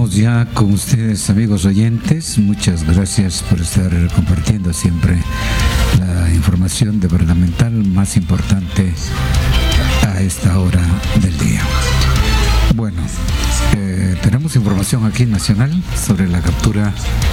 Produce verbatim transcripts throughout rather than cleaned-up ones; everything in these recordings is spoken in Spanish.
Estamos ya con ustedes, amigos oyentes. Muchas gracias por estar compartiendo siempre la información gubernamental más importante a esta hora del día. Bueno, eh, tenemos información aquí nacional sobre la captura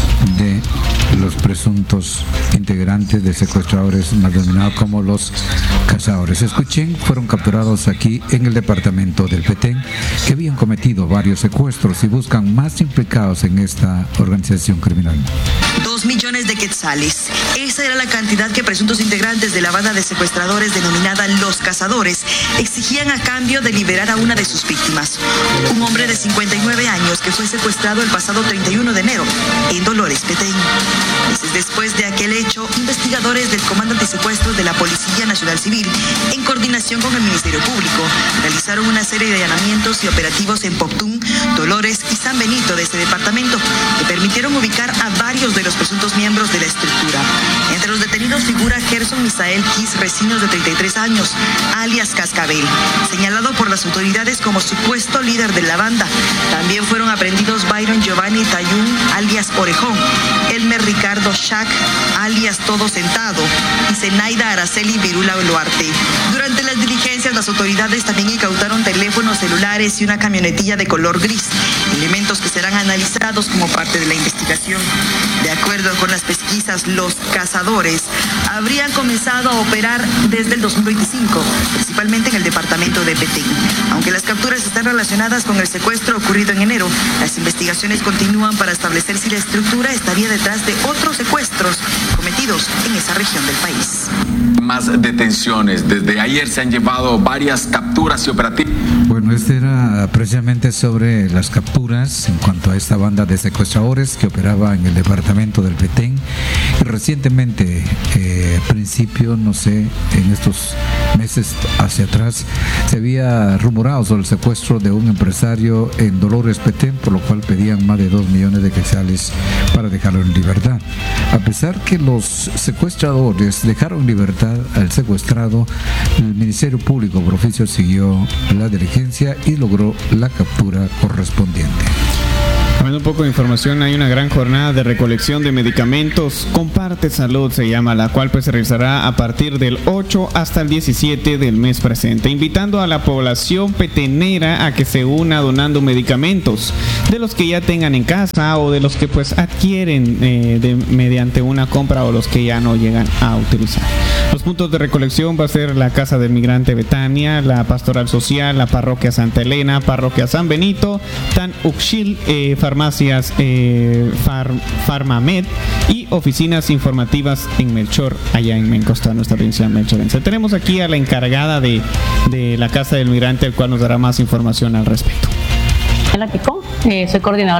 de los presuntos integrantes de secuestradores, más denominados como los cazadores. Escuchen, fueron capturados aquí en el departamento del Petén, que habían cometido varios secuestros y buscan más implicados en esta organización criminal. Dos millones de quetzales. Esa era la cantidad que presuntos integrantes de la banda de secuestradores denominada Los Cazadores exigían a cambio de liberar a una de sus víctimas. Un hombre de cincuenta y nueve años que fue secuestrado el pasado treinta y uno de enero en Dolores, Petén. Meses después de aquel hecho, investigadores del Comando Antisecuestros de la Policía Nacional Civil, en coordinación con el Ministerio Público, realizaron una serie de allanamientos y operativos en Poptún, Dolores y San Benito de este departamento, que permitieron ubicar a varios de los presuntos miembros de la estructura. Entre los detenidos figura Gerson Misael Kiss Recinos, de treinta y tres años, alias Cascabel, señalado por las autoridades como supuesto líder de la banda. También fueron aprehendidos Byron Giovanni Tayún, alias Orejón, Elmer Ricardo Shack, alias Todo Sentado, y Zenaida Araceli Virula Boluarte. Durante las diligencias, las autoridades también incautaron teléfonos celulares y una camionetilla de color gris, elementos que serán analizados como parte de la investigación. De acuerdo con las pesquisas, los cazadores habrían comenzado a operar desde el dos mil veinticinco, principalmente en el departamento de Petén. Aunque las capturas están relacionadas con el secuestro ocurrido en enero, las investigaciones continúan para establecer si la estructura estaría detrás de otros secuestros cometidos en esa región del país. Más detenciones. Desde ayer se han llevado varias capturas y operativos. Bueno, este era precisamente sobre las capturas en cuanto a esta banda de secuestradores que operaba en el departamento del Petén. Y recientemente, eh, al principio, no sé, en estos meses hacia atrás, se había rumorado sobre el secuestro de un empresario en Dolores, Petén, por lo cual pedían más de dos millones de quetzales para dejarlo en libertad. A pesar que los secuestradores dejaron en libertad al secuestrado, el Ministerio Público por oficio siguió la diligencia y logró la captura correspondiente. Hablando un poco de información, hay una gran jornada de recolección de medicamentos. Comparte Salud se llama, la cual pues se realizará a partir del ocho hasta el diecisiete del mes presente, invitando a la población petenera a que se una donando medicamentos de los que ya tengan en casa o de los que pues adquieren eh, de, mediante una compra o los que ya no llegan a utilizar. Los puntos de recolección va a ser la Casa del Migrante Betania, la Pastoral Social, la Parroquia Santa Elena, Parroquia San Benito, Tan Uxil, eh, farmacias eh, Far, Farmamed y oficinas informativas en Melchor, allá en Mencosta, nuestra provincia melchorense. Tenemos aquí a la encargada de, de la Casa del Migrante, el cual nos dará más información al respecto. Hola, Picón, eh, soy coordinadora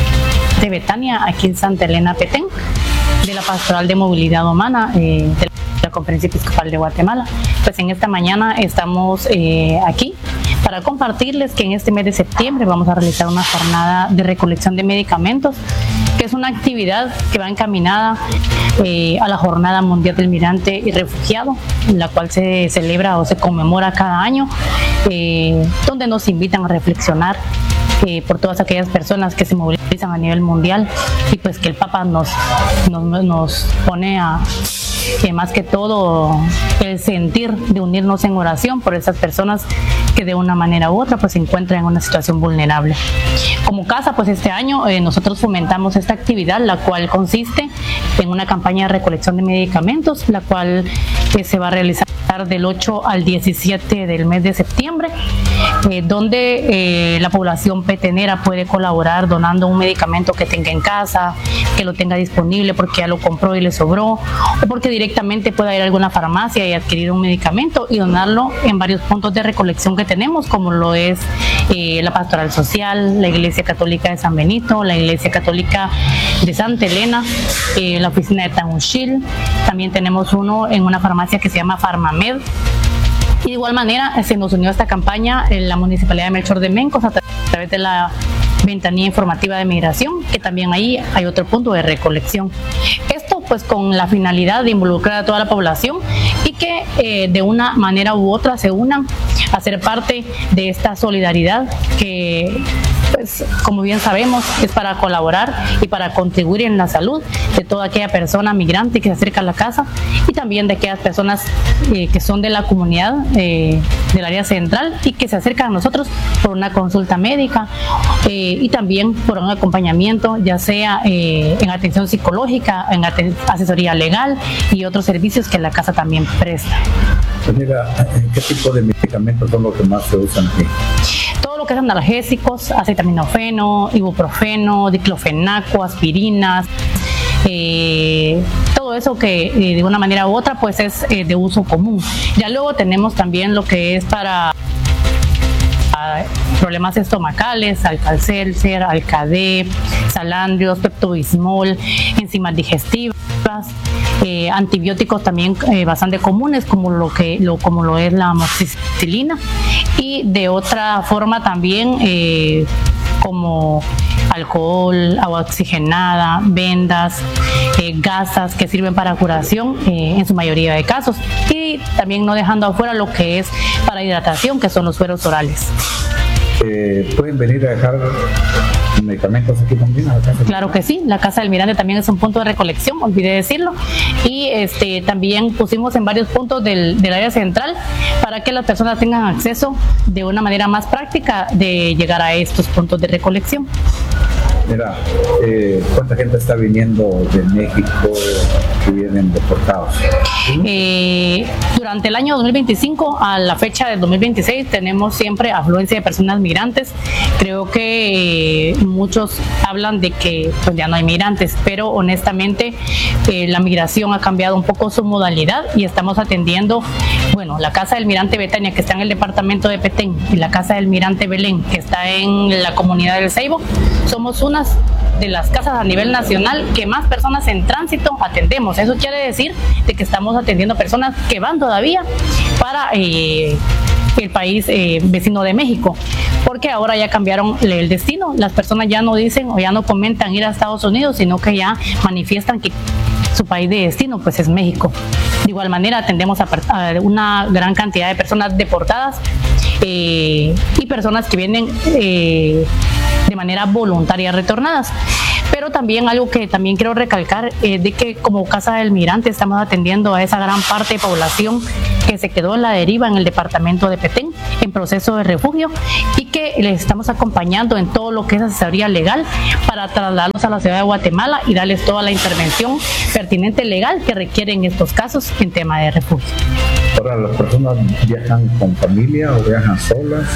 de Betania aquí en Santa Elena, Petén, de la Pastoral de Movilidad Humana eh, de la Conferencia Episcopal de Guatemala. Pues en esta mañana estamos eh, aquí para compartirles que en este mes de septiembre vamos a realizar una jornada de recolección de medicamentos, que es una actividad que va encaminada eh, a la Jornada Mundial del Migrante y Refugiado, la cual se celebra o se conmemora cada año, eh, donde nos invitan a reflexionar Eh, por todas aquellas personas que se movilizan a nivel mundial, y pues que el Papa nos, nos, nos pone a que más que todo el sentir de unirnos en oración por esas personas que de una manera u otra pues se encuentran en una situación vulnerable. Como casa, pues este año eh, nosotros fomentamos esta actividad, la cual consiste en una campaña de recolección de medicamentos, la cual eh, se va a realizar del ocho al diecisiete del mes de septiembre, eh, donde eh, la población petenera puede colaborar donando un medicamento que tenga en casa, que lo tenga disponible porque ya lo compró y le sobró, o porque directamente pueda ir a alguna farmacia y adquirir un medicamento y donarlo en varios puntos de recolección que tenemos, como lo es eh, la Pastoral Social, la Iglesia Católica de San Benito, la Iglesia Católica de Santa Elena, eh, la oficina de Tamuchil. También tenemos uno en una farmacia que se llama Farmamed. Y de igual manera se nos unió a esta campaña en la Municipalidad de Melchor de Mencos a través de la ventanilla informativa de migración, que también ahí hay otro punto de recolección. Esto pues con la finalidad de involucrar a toda la población y que eh, de una manera u otra se unan a ser parte de esta solidaridad que pues como bien sabemos, es para colaborar y para contribuir en la salud de toda aquella persona migrante que se acerca a la casa y también de aquellas personas eh, que son de la comunidad eh, del área central y que se acercan a nosotros por una consulta médica eh, y también por un acompañamiento, ya sea eh, en atención psicológica, en aten- asesoría legal y otros servicios que la casa también presta. Mira, ¿qué tipo de medicamentos son los que más se usan aquí? Todo lo que es analgésicos, acetaminofeno, ibuprofeno, diclofenaco, aspirinas, eh, todo eso que eh, de una manera u otra pues es eh, de uso común. Ya luego tenemos también lo que es para problemas estomacales, Alka-Seltzer, Alka-D, Salandrios, Pepto-Bismol, enzimas digestivas, eh, antibióticos también eh, bastante comunes como lo que lo como lo es la amoxicilina y de otra forma también eh, como alcohol, agua oxigenada, vendas, eh, gasas que sirven para curación eh, en su mayoría de casos y también no dejando afuera lo que es para hidratación, que son los sueros orales. Eh, ¿Pueden venir a dejar medicamentos aquí también? Claro que sí, la Casa del Mirante también es un punto de recolección, olvidé decirlo, y este también pusimos en varios puntos del, del área central para que las personas tengan acceso de una manera más práctica de llegar a estos puntos de recolección. Mira, eh, ¿cuánta gente está viniendo de México que vienen deportados? Eh, durante el año dos mil veinticinco a la fecha del dos mil veintiséis tenemos siempre afluencia de personas migrantes. Creo que eh, muchos hablan de que pues, ya no hay migrantes, pero honestamente eh, la migración ha cambiado un poco su modalidad y estamos atendiendo, bueno, la Casa del Mirante Betania, que está en el departamento de Petén, y la Casa del Mirante Belén, que está en la comunidad del Ceibo. Somos unas de las casas a nivel nacional que más personas en tránsito atendemos. Eso quiere decir de que estamos atendiendo personas que van todavía para eh, el país eh, vecino de México, porque ahora ya cambiaron el destino. Las personas ya no dicen o ya no comentan ir a Estados Unidos, sino que ya manifiestan que su país de destino pues es México. De igual manera atendemos a, a una gran cantidad de personas deportadas eh, y personas que vienen eh, de manera voluntaria retornadas. Pero también algo que también quiero recalcar es de que como Casa del Migrante estamos atendiendo a esa gran parte de población que se quedó en la deriva en el departamento de Petén en proceso de refugio y que les estamos acompañando en todo lo que es asesoría legal para trasladarlos a la ciudad de Guatemala y darles toda la intervención pertinente legal que requieren estos casos en tema de refugio. Ahora, ¿las personas viajan con familia o viajan solas?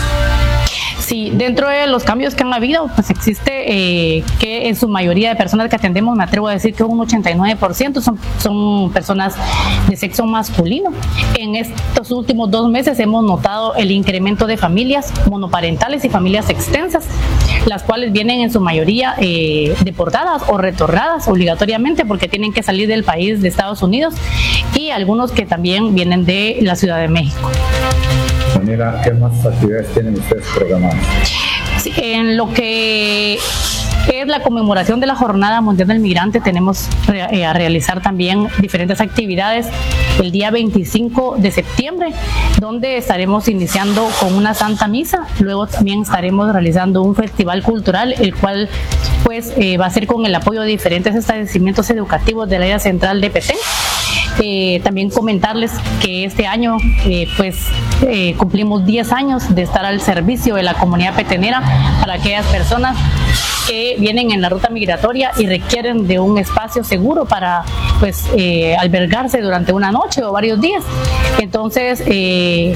Sí, dentro de los cambios que han habido, pues existe eh, que en su mayoría de personas que atendemos, me atrevo a decir que un ochenta y nueve por ciento son, son personas de sexo masculino. En estos últimos dos meses hemos notado el incremento de familias monoparentales y familias extensas, las cuales vienen en su mayoría eh, deportadas o retornadas obligatoriamente porque tienen que salir del país de Estados Unidos y algunos que también vienen de la Ciudad de México. Mira, ¿qué más actividades tienen ustedes programadas? Sí, en lo que es la conmemoración de la Jornada Mundial del Migrante, tenemos re, eh, a realizar también diferentes actividades el día veinticinco de septiembre, donde estaremos iniciando con una Santa Misa. Luego también estaremos realizando un festival cultural, el cual pues eh, va a ser con el apoyo de diferentes establecimientos educativos del área central de Petén. Eh, también comentarles que este año eh, pues eh, cumplimos diez años de estar al servicio de la comunidad petenera para aquellas personas que vienen en la ruta migratoria y requieren de un espacio seguro para pues eh, albergarse durante una noche o varios días. Entonces eh,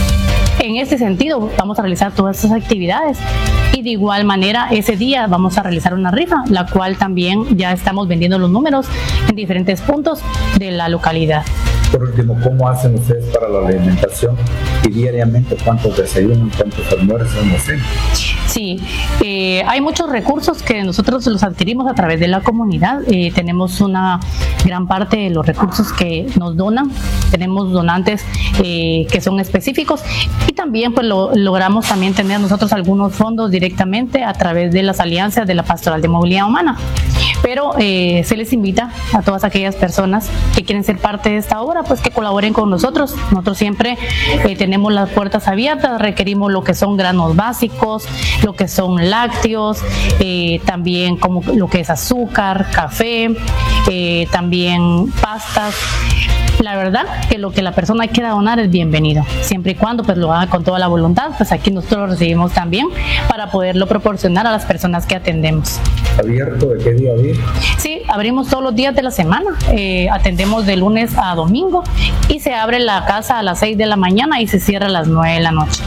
en este sentido vamos a realizar todas esas actividades y de igual manera ese día vamos a realizar una rifa, la cual también ya estamos vendiendo los números en diferentes puntos de la localidad. Por último, ¿cómo hacen ustedes para la alimentación y diariamente cuántos desayunan, cuántos almuerzan, no sé? Sí, eh, hay muchos recursos que nosotros los adquirimos a través de la comunidad. Eh, tenemos una gran parte de los recursos que nos donan. Tenemos donantes eh, que son específicos y también pues lo, logramos también tener nosotros algunos fondos directamente a través de las alianzas de la Pastoral de Movilidad Humana. pero eh, se les invita a todas aquellas personas que quieren ser parte de esta obra, pues que colaboren con nosotros. Nosotros siempre eh, tenemos las puertas abiertas, requerimos lo que son granos básicos, lo que son lácteos, eh, también como lo que es azúcar, café, eh, también pastas. La verdad que lo que la persona quiera donar es bienvenido, siempre y cuando pues lo haga con toda la voluntad, pues aquí nosotros lo recibimos también para poderlo proporcionar a las personas que atendemos. ¿Abierto de qué día a día? Sí, abrimos todos los días de la semana, eh, atendemos de lunes a domingo y se abre la casa a las seis de la mañana y se cierra a las nueve de la noche.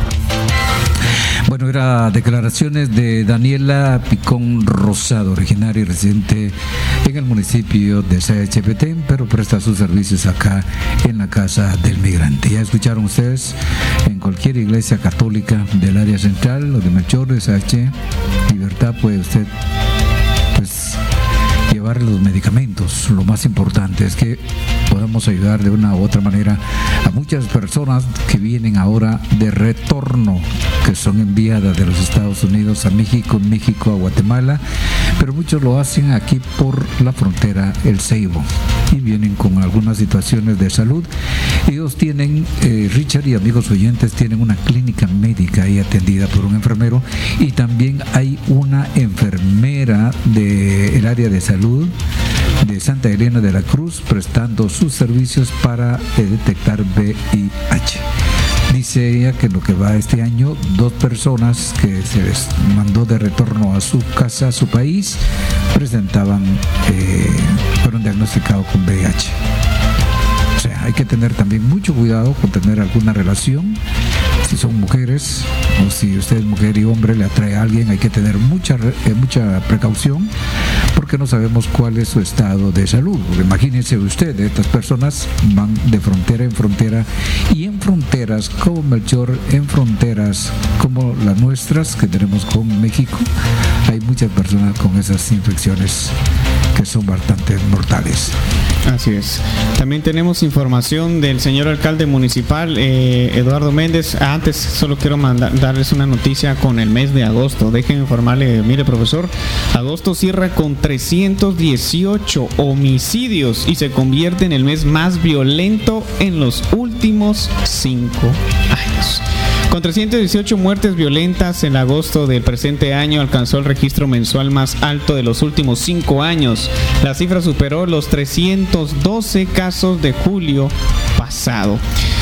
Bueno, era declaraciones de Daniela Picón Rosado, originaria y residente en el municipio de Sayache, Petén, pero presta sus servicios acá en la Casa del Migrante. Ya escucharon ustedes, en cualquier iglesia católica del área central o de Melchor, de Sayache, Libertad, puede usted pues llevar los medicamentos. Lo más importante es que podamos ayudar de una u otra manera a muchas personas que vienen ahora de retorno, que son enviadas de los Estados Unidos a México, México a Guatemala, pero muchos lo hacen aquí por la frontera El Ceibo y vienen con algunas situaciones de salud. Ellos tienen, eh, Richard y amigos oyentes, tienen una clínica médica ahí atendida por un enfermero, y también hay una enfermera del área de salud de Santa Elena de la Cruz prestando sus servicios para eh, detectar V I H. Dice ella que lo que va este año, dos personas que se les mandó de retorno a su casa, a su país, presentaban, eh, fueron diagnosticados con V I H. O sea, hay que tener también mucho cuidado con tener alguna relación. Si son mujeres o si usted es mujer y hombre le atrae a alguien, hay que tener mucha eh, mucha precaución, porque no sabemos cuál es su estado de salud. Imagínense usted, estas personas van de frontera en frontera, y en fronteras como Melchor, en fronteras como las nuestras que tenemos con México, hay muchas personas con esas infecciones que son bastante mortales. Así es. También tenemos información del señor alcalde municipal, eh, Eduardo Méndez. Antes solo quiero mandar, darles una noticia con el mes de agosto. Déjenme informarle, mire profesor, agosto cierra con trescientos dieciocho homicidios y se convierte en el mes más violento en los últimos cinco años. Con trescientas dieciocho muertes violentas en agosto del presente año, alcanzó el registro mensual más alto de los últimos cinco años. La cifra superó los trescientos doce casos de julio pasado.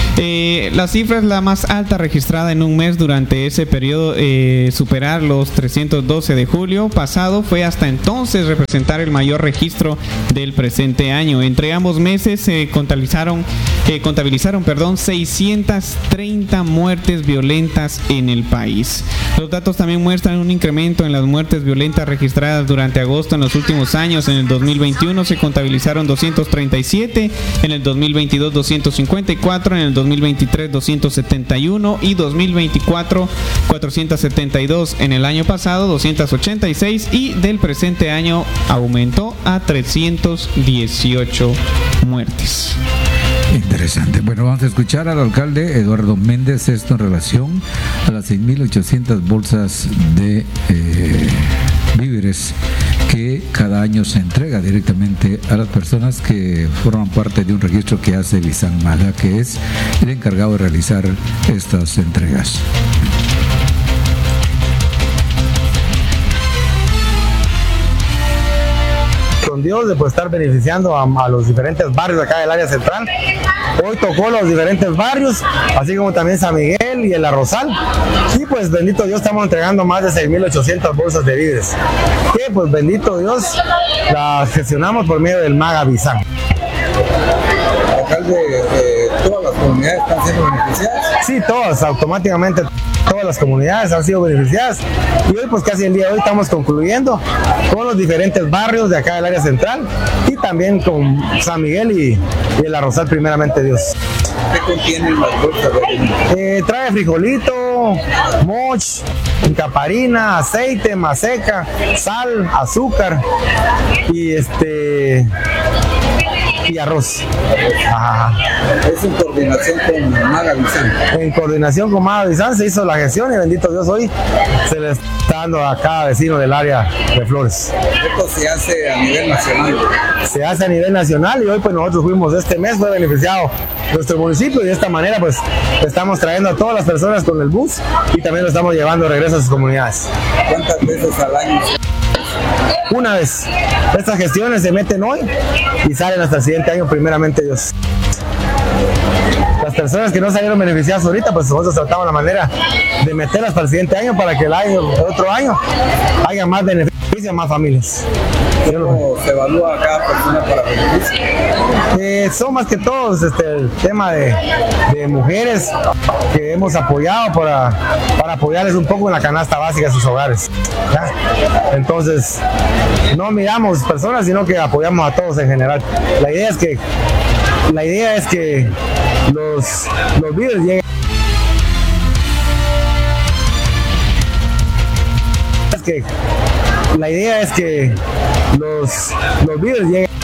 Eh, la cifra es la más alta registrada en un mes durante ese periodo. Eh, superar los trescientos doce de julio pasado fue hasta entonces representar el mayor registro del presente año. Entre ambos meses se eh, contabilizaron, eh, contabilizaron perdón, seiscientas treinta muertes violentas en el país. Los datos también muestran un incremento en las muertes violentas registradas durante agosto en los últimos años. En el dos mil veintiuno se contabilizaron doscientos treinta y siete, en el dos mil veintidós doscientos cincuenta y cuatro, en el dos mil veintitrés doscientos setenta y uno y dos mil veinticuatro cuatrocientos setenta y dos. En el año pasado doscientos ochenta y seis, y del presente año aumentó a trescientos dieciocho muertes. Interesante. Bueno, vamos a escuchar al alcalde Eduardo Méndez, esto en relación a las seis mil ochocientas bolsas de eh, víveres que cada año se entrega directamente a las personas que forman parte de un registro que hace Bisan Maga, que es el encargado de realizar estas entregas. Con Dios de pues, estar beneficiando a, a los diferentes barrios acá del área central. Hoy tocó los diferentes barrios, así como también San Miguel y el Arrozal. Y pues bendito Dios, estamos entregando más de seis mil ochocientas bolsas de víveres. Que pues bendito Dios, las gestionamos por medio del Maga Bisan. Alcalde, eh, ¿todas las comunidades están siendo beneficiadas? Sí, todas, automáticamente. Todas las comunidades han sido beneficiadas, y hoy pues casi el día de hoy estamos concluyendo con los diferentes barrios de acá del área central, y también con San Miguel y, y el Arrozal, primeramente Dios. ¿Qué contienen las bolsas? Eh, trae frijolito, moch, caparina, aceite, maseca, sal, azúcar y este y arroz. Ajá. Es en coordinación con Maga Bizán. En coordinación con Maga Bizán se hizo la gestión y bendito Dios hoy se le está dando a cada vecino del área de Flores. Esto se hace a nivel nacional. Se hace a nivel nacional y hoy pues nosotros fuimos este mes, fue beneficiado nuestro municipio y de esta manera pues estamos trayendo a todas las personas con el bus y también lo estamos llevando de regreso a sus comunidades. ¿Cuántas veces al año? Una vez. Estas gestiones se meten hoy y salen hasta el siguiente año, primeramente Dios. Las personas que no salieron beneficiadas ahorita, pues nosotros tratamos la manera de meterlas para el siguiente año para que el, año, el otro año haya más beneficios, más familias. ¿Cómo se evalúa a cada persona para beneficio? Eh, son más que todos este, el tema de, de mujeres que hemos apoyado para, para apoyarles un poco en la canasta básica de sus hogares. ¿Ya? Entonces, no miramos personas, sino que apoyamos a todos en general. La idea es que, la idea es que los, los víveres lleguen. Es que, la idea es que los, los víveres lleguen.